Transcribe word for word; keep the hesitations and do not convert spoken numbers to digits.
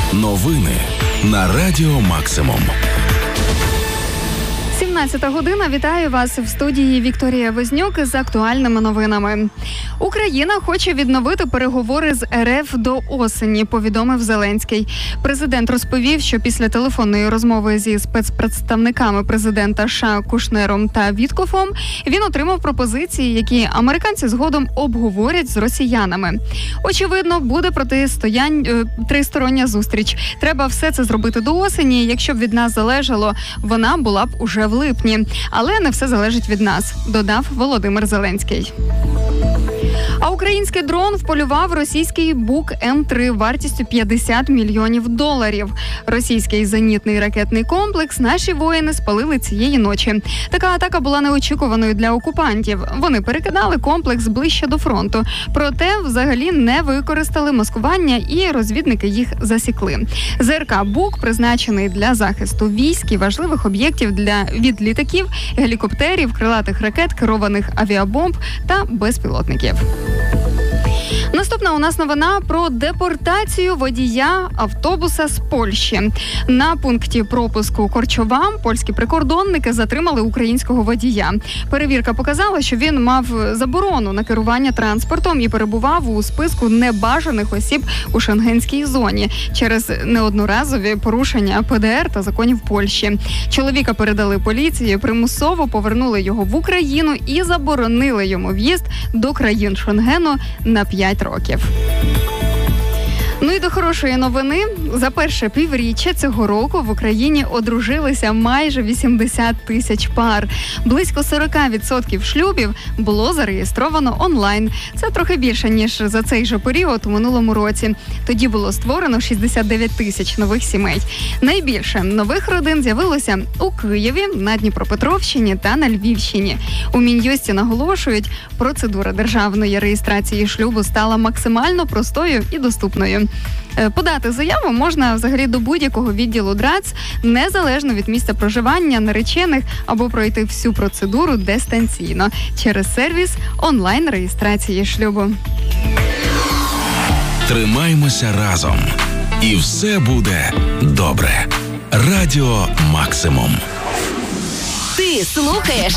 Новини на Радіо Максимум. сімнадцята година. Вітаю вас в студії Вікторія Вознюк з актуальними новинами. Україна хоче відновити переговори з РФ до осені, повідомив Зеленський. Президент розповів, що після телефонної розмови зі спецпредставниками президента США Кушнером та Віткофом він отримав пропозиції, які американці згодом обговорять з росіянами. Очевидно, буде протистояння, тристороння зустріч. Треба все це зробити до осені. Якщо б від нас залежало, вона була б уже в липні. Але не все залежить від нас, додав Володимир Зеленський. А український дрон вполював російський Бук Ем три вартістю п'ятдесят мільйонів доларів. Російський зенітний ракетний комплекс наші воїни спалили цієї ночі. Така атака була неочікуваною для окупантів. Вони перекидали комплекс ближче до фронту. Проте взагалі не використали маскування і розвідники їх засікли. ЗРК «Бук» призначений для захисту військ і важливих об'єктів для від літаків, гелікоптерів, крилатих ракет, керованих авіабомб та безпілотників. Наступна у нас новина про депортацію водія автобуса з Польщі. На пункті пропуску Корчова польські прикордонники затримали українського водія. Перевірка показала, що він мав заборону на керування транспортом і перебував у списку небажаних осіб у шенгенській зоні через неодноразові порушення Пе Де Ер та законів Польщі. Чоловіка передали поліції, примусово повернули його в Україну і заборонили йому в'їзд до країн Шенгену на п'ять років. Ну і до хорошої новини. За перше півріччя цього року в Україні одружилися майже вісімдесят тисяч пар. Близько сорок відсотків шлюбів було зареєстровано онлайн. Це трохи більше, ніж за цей же період у минулому році. Тоді було створено шістдесят дев'ять тисяч нових сімей. Найбільше нових родин з'явилося у Києві, на Дніпропетровщині та на Львівщині. У Мін'юсті наголошують, процедура державної реєстрації шлюбу стала максимально простою і доступною. Подати заяву можна взагалі до будь-якого відділу ДРАЦ, незалежно від місця проживання наречених, або пройти всю процедуру дистанційно через сервіс онлайн-реєстрації шлюбу. Тримаймося разом. І все буде добре. Радіо Максимум. Ти слухаєш